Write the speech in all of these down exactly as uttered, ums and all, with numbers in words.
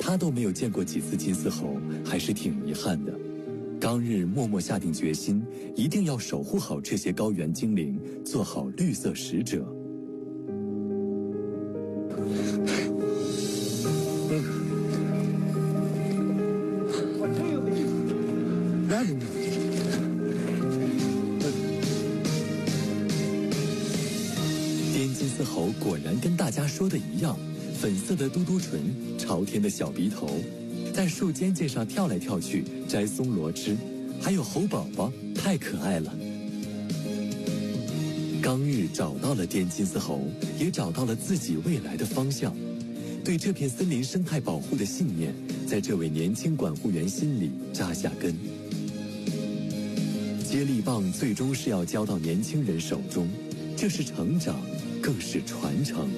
他都没有见过几次金丝猴，还是挺遗憾的。刚日默默下定决心，一定要守护好这些高原精灵，做好绿色使者。滇金丝猴果然跟大家说的一样，粉色的嘟嘟唇，朝天的小鼻头，在树尖尖上跳来跳去，摘松萝吃，还有猴宝宝，太可爱了。刚日找到了滇金丝猴，也找到了自己未来的方向。对这片森林生态保护的信念，在这位年轻管护员心里扎下根。接力棒最终是要交到年轻人手中，这是成长，更是传承。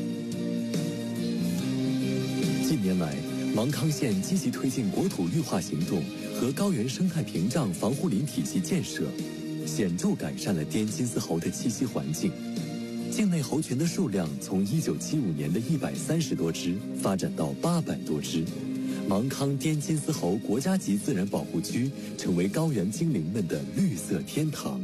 近年来，芒康县积极推进国土绿化行动和高原生态屏障防护林体系建设，显著改善了滇金丝猴的栖息环境。境内猴群的数量从一九七五年的一百三十多只发展到八百多只。芒康滇金丝猴国家级自然保护区成为高原精灵们的绿色天堂。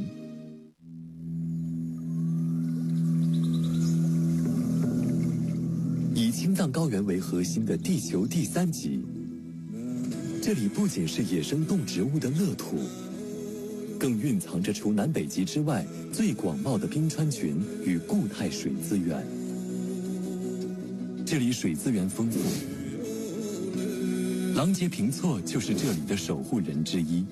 以青藏高原为核心的地球第三极，这里不仅是野生动植物的乐土，更蕴藏着除南北极之外最广袤的冰川群与固态水资源。这里水资源丰富，琅杰平措就是这里的守护人之一。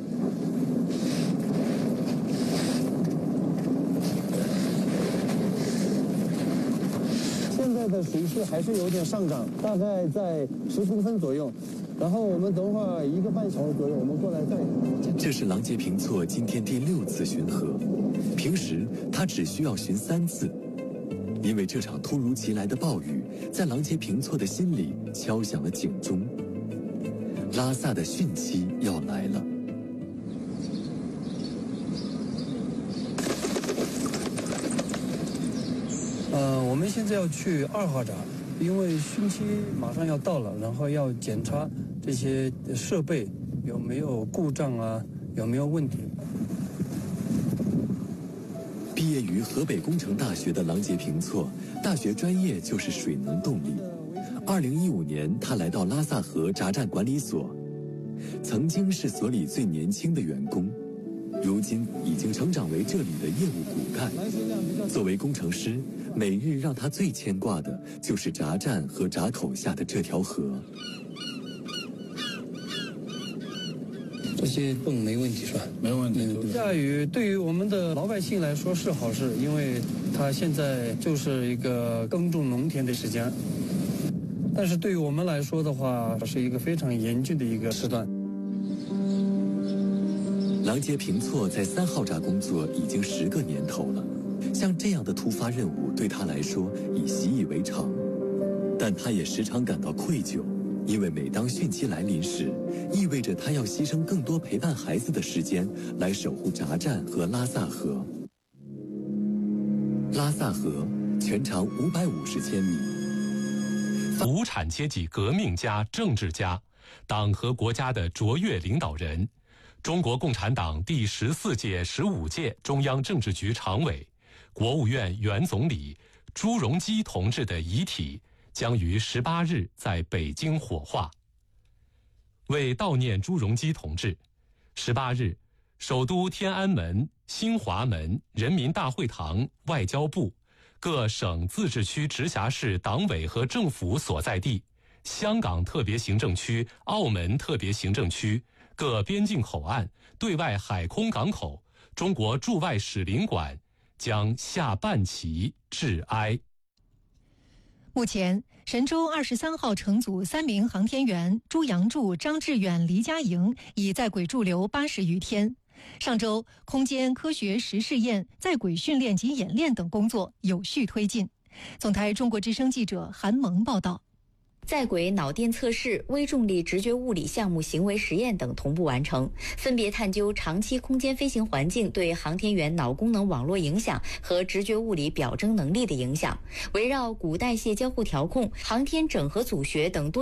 现在的水势还是有点上涨，大概在十公分左右。然后我们等会儿一个半小时左右，我们过来再。 这是琅杰平措今天第六次巡河，平时他只需要巡三次。因为这场突如其来的暴雨，在琅杰平措的心里敲响了警钟。拉萨的汛期要来了。 呃，我们现在要去二号闸，因为汛期马上要到了，然后要检查这些设备有没有故障啊，有没有问题。 毕业于河北工程大学的琅杰平措，大学专业就是水能动力。二零一五年，他来到拉萨河闸站管理所，曾经是所里最年轻的员工，如今已经成长为这里的业务骨干。作为工程师，每日让他最牵挂的就是闸站和闸口下的这条河。 这些泵没问题是吧？ 没问题。 下雨对于我们的老百姓来说是好事，因为它现在就是一个耕种农田的时间。但是对于我们来说的话，是一个非常严峻的一个时段。 琅杰平措在三号闸工作已经十个年头了，像这样的突发任务对他来说已习以为常，但他也时常感到愧疚，因为每当汛期来临时，意味着他要牺牲更多陪伴孩子的时间来守护闸站和拉萨河。拉萨河全长五百五十千米。 无产阶级革命家、政治家，党和国家的卓越领导人，中国共产党第十四届、十五届中央政治局常委、国务院原总理朱镕基同志的遗体将于十八日在北京火化。为悼念朱镕基同志，十八日，首都天安门、新华门、人民大会堂、外交部、各省自治区直辖市党委和政府所在地、香港特别行政区、澳门特别行政区、各边境口岸、对外海空港口、中国驻外使领馆将下半旗致哀。 目前，神舟二十三号乘组三名航天员朱杨柱、张志远、黎佳莹已在轨驻留八十余天。上周，空间科学实试验、在轨训练及演练等工作有序推进。总台中国之声记者韩萌报道。 在轨脑电测试、微重力直觉物理项目行为实验等同步完成，分别探究长期空间飞行环境对航天员脑功能网络影响和直觉物理表征能力的影响。围绕骨代谢交互调控、航天整合组学等多